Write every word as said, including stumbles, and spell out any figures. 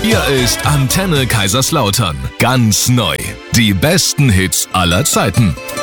Hier ist Antenne Kaiserslautern. Ganz neu. Die besten Hits aller Zeiten.